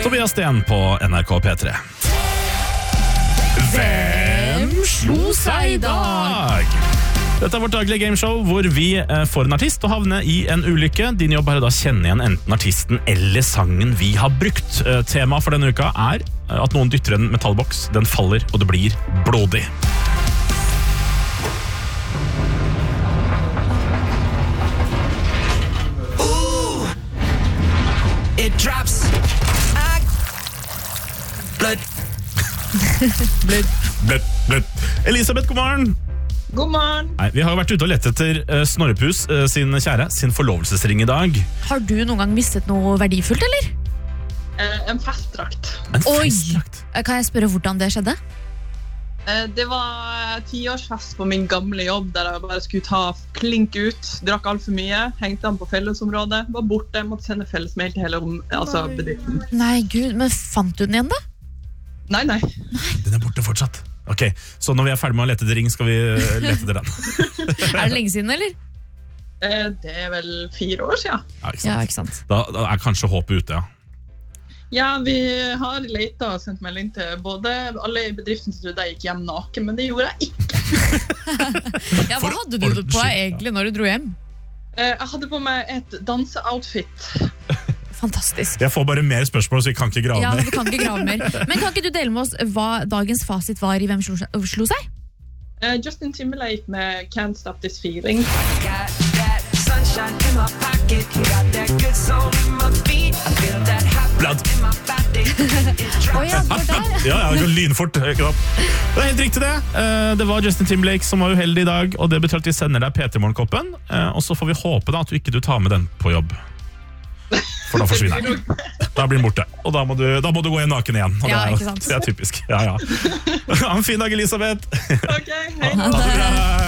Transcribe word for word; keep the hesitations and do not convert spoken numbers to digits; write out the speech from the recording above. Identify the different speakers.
Speaker 1: Tobias Sten på N R K P tre. Hvem slo seg i dag? Dette er vårt daglige gameshow hvor vi får en artist og havne i en ulykke. Din jobb er å da kjenne igjen enten artisten eller sangen vi har brukt. Temaet for denne uka er at noen dytter en metallboks, den faller og det blir blodig.
Speaker 2: Ooh, it drops. I... Blood.
Speaker 1: Blødd, blødd, blødd. Elisabeth, god morgen.
Speaker 3: God morgen.
Speaker 1: Nei, vi har jo vært ute og lett etter uh, Snorrepus uh, sin kjære, sin forlovelsesring i dag.
Speaker 4: Har du noen gang mistet noe verdifullt, eller?
Speaker 3: Eh, en festdrakt.
Speaker 1: En
Speaker 4: Oi!
Speaker 1: festdrakt.
Speaker 4: Kan jeg spørre hvordan det skjedde?
Speaker 3: Eh, det var tiårsfest på min gamle jobb, der jeg bare skulle ta klink ut, drakk alt for mye, hengte den på fellesområdet, var borte, måtte sende fellesmail til hele om, altså, bedriften.
Speaker 4: Nei, Gud, men fant du den igjen da?
Speaker 3: Nei, nei.
Speaker 1: Den er borte fortsatt. Ok, så når vi er ferdig med å lete etter ring, skal vi lete etter den.
Speaker 4: Er det lenge siden, eller?
Speaker 3: Eh, det er vel fire år siden.
Speaker 1: Ja, ikke sant?
Speaker 4: Ja, ikke sant.
Speaker 1: Da, da er kanskje håpet ute, ja.
Speaker 3: Ja, vi har letet og sendt melding til både alle i bedriften som trodde jeg gikk hjem naken, men det gjorde jeg ikke.
Speaker 4: Ja, hva
Speaker 1: For
Speaker 4: hadde du
Speaker 1: ordens
Speaker 4: på
Speaker 1: skyld,
Speaker 4: egentlig når du dro hjem?
Speaker 3: Eh, jeg hadde på meg et danseoutfit.
Speaker 4: Fantastisk.
Speaker 1: Jeg får bare mer spørsmål, så vi kan ikke grave
Speaker 4: Ja,
Speaker 1: mer.
Speaker 4: vi kan ikke grave mer. Men kan ikke du dele med oss hva dagens fasit var i Hvem slo, slo seg?
Speaker 3: Eh, Justin Timberlake med Can't Stop This Feeling.
Speaker 2: Got that sunshine in my pocket. Got that good soul in my feet. I feel that hot
Speaker 1: Blood.
Speaker 2: blood in my body. It drops.
Speaker 4: Åja, det var der.
Speaker 1: Ja, ja, det går lynfort. Ikke sant? Det er helt riktig det. Eh, Det var Justin Timberlake som var uheldig i dag, og det betyr at vi sender deg P tre-morgenkoppen, eh, og så får vi håpe da at du ikke du tar med den på jobb. For da forsvinner den. Da blir den borte. Og da må du, da må du gå igjen naken igjen. Og
Speaker 4: Ja,
Speaker 1: det, er,
Speaker 4: ikke sant?
Speaker 1: det er typisk. Ja, ja. Ha en fin dag, Elisabeth.
Speaker 3: Ok, hei.
Speaker 1: Ha det bra.